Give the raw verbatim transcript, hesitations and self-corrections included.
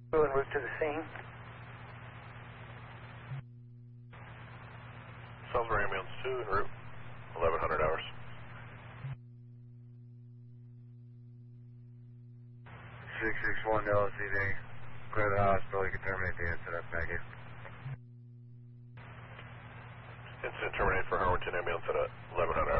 En route to the scene. Salisbury Ambulance two en route, eleven hundred hours. six six one L C D. Clear the hospital, you can terminate the incident, thank you. Incident terminate for Harwinton Ambulance at eleven hundred hours.